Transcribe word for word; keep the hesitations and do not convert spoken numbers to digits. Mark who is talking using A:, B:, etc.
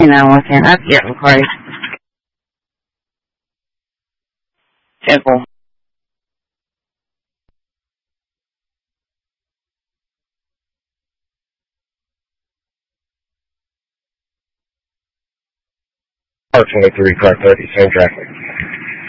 A: You know, looking, that's getting close. Simple.
B: R twenty-three, car thirty, same traffic.